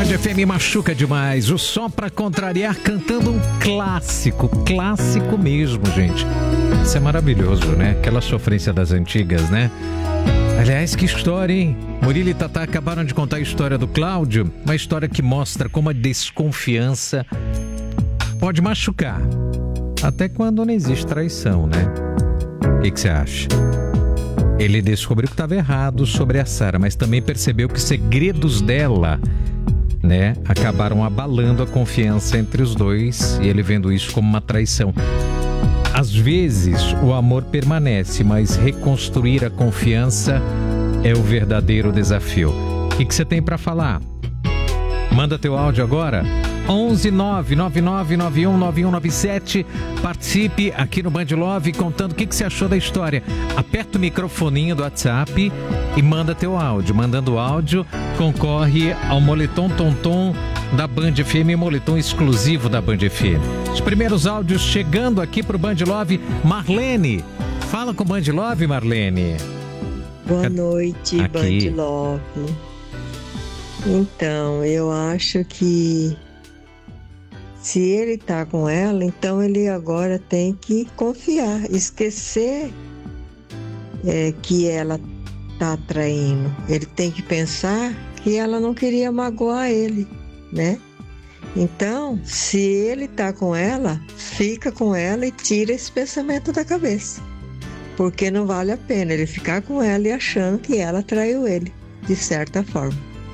Band FM machuca demais. O Som pra Contrariar cantando um clássico mesmo, gente. Isso é maravilhoso, né? Aquela sofrência das antigas, né? Aliás, que história, hein? Murilo e Tatá acabaram de contar a história do Cláudio, uma história que mostra como a desconfiança pode machucar. Até quando não existe traição, né? O que você acha? Ele descobriu que estava errado sobre a Sara, mas também percebeu que segredos dela, né, acabaram abalando a confiança entre os dois, e ele vendo isso como uma traição. Às vezes o amor permanece, mas reconstruir a confiança é o verdadeiro desafio. O que você tem para falar? Manda teu áudio agora. 11 99991 9197. Participe aqui no Band Love contando o que você achou da história. Aperta o microfoninho do WhatsApp e manda teu áudio. Mandando o áudio, concorre ao moletom Tonton da Band FM, moletom exclusivo da Band FM. Os primeiros áudios chegando aqui pro Band Love. Marlene, fala com o Band Love, Marlene. Boa noite, aqui. Band Love. Então, eu acho que se ele tá com ela, então ele agora tem que confiar, esquecer que ela tá traindo. Ele tem que pensar que ela não queria magoar ele, né? Então, se ele tá com ela, fica com ela e tira esse pensamento da cabeça. Porque não vale a pena ele ficar com ela e achando que ela traiu ele, de certa forma.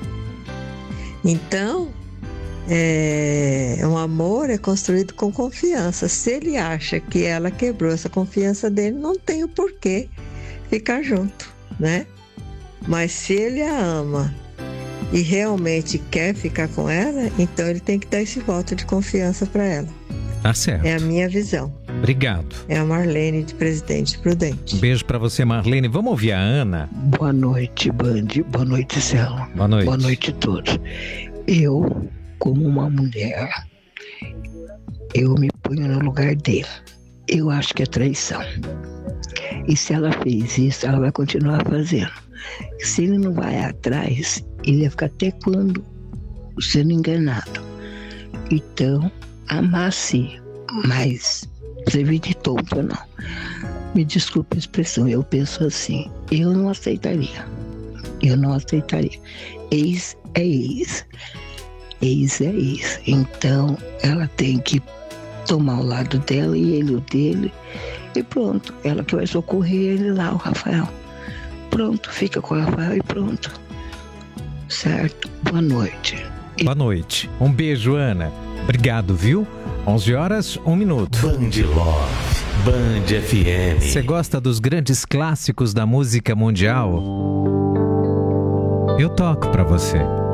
Então, um amor é construído com confiança. Se ele acha que ela quebrou essa confiança dele, não tem o porquê ficar junto, né? Mas se ele a ama e realmente quer ficar com ela, então ele tem que dar esse voto de confiança para ela. Tá certo. É a minha visão. Obrigado. É a Marlene de Presidente Prudente. Um beijo pra você, Marlene. Vamos ouvir a Ana? Boa noite, Band. Boa noite, Selma. Boa noite. Boa noite a todos. Eu, como uma mulher, eu me ponho no lugar dele. Eu acho que é traição. E se ela fez isso, ela vai continuar fazendo. Se ele não vai atrás, ele vai ficar até quando sendo enganado. Então, amasse, mas servir de tonto não. Me desculpe a expressão, eu penso assim, eu não aceitaria. Ex é ex. Ex é ex. Então ela tem que tomar o lado dela e ele o dele. E pronto, ela que vai socorrer ele lá, o Rafael. Pronto, fica com o Rafael e pronto. Certo? Boa noite. Boa noite. Um beijo, Ana. Obrigado, viu? 11h, 1 minuto. Band Love, Band FM. Você gosta dos grandes clássicos da música mundial? Eu toco pra você.